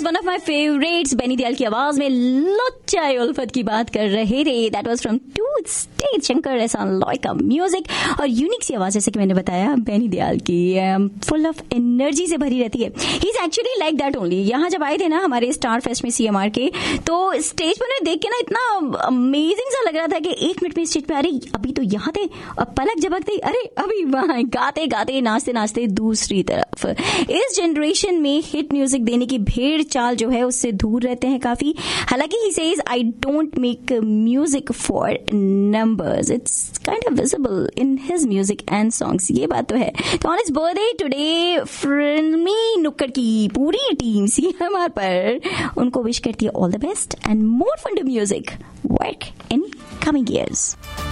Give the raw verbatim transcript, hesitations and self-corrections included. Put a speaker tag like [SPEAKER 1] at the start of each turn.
[SPEAKER 1] Was one of my favourites. Beni Dayal की आवाज में लोचा उल्फत की बात कर रहे थे. That was from to state Shankar एहसान लॉय का म्यूजिक. और यूनिक सी आवाज, जैसे कि मैंने बताया, बेनी दयाल की फुल ऑफ एनर्जी से भरी रहती है. He is actually like that only. यहाँ जब आए थे ना हमारे स्टार फेस्ट में सीएमआर के, तो स्टेज पर उन्हें देख के ना इतना अमेजिंग सा लग रहा था कि एक मिनट में स्टेज पे, अरे अभी तो यहाँ थे, और पलक झपकते, अरे अभी वहां, गाते गाते नाचते नाचते दूसरी तरफ. इस जनरेशन में हिट म्यूजिक देने की भेड़ चाल जो है उससे दूर रहते हैं काफी. हालांकि he says I don't make music for numbers, it's kind of visible in his music and songs. ये बात तो है. तो ऑन हिज बर्थडे टुडे फिल्मी नुक्कड़ की पूरी टीम सीएमआर पर उनको विश करती है all the best and more fun to music work in coming years.